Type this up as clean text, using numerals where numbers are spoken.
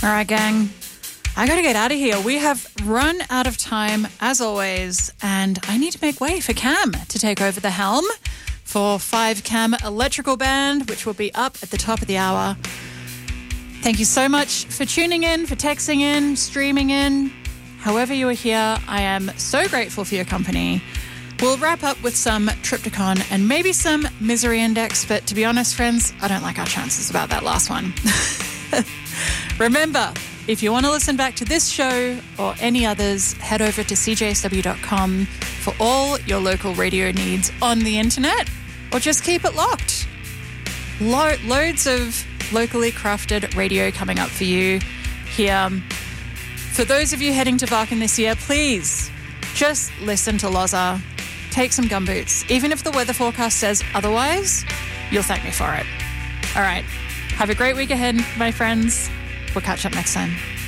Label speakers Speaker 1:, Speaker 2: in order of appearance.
Speaker 1: All right, gang. I got to get out of here. We have run out of time, as always, and I need to make way for Cam to take over the helm for 5 Cam Electrical Band, which will be up at the top of the hour. Thank you so much for tuning in, for texting in, streaming in. However you are here, I am so grateful for your company. We'll wrap up with some Triptychon and maybe some Misery Index, but to be honest, friends, I don't like our chances about that last one. Remember, if you want to listen back to this show or any others, head over to cjsw.com for all your local radio needs on the internet, or just keep it locked. Loads of locally crafted radio coming up for you here. For those of you heading to Varkin this year, please just listen to Loza. Take some gumboots. Even if the weather forecast says otherwise, you'll thank me for it. All right. Have a great week ahead, my friends. We'll catch up next time.